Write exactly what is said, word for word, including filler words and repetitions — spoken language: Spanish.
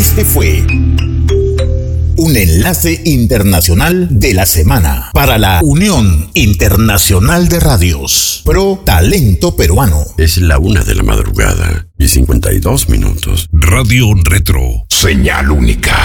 Este fue un enlace internacional de la semana para la Unión Internacional de Radios Pro Talento Peruano. Es la una de la madrugada y cincuenta y dos minutos. Radio Retro. Señal única.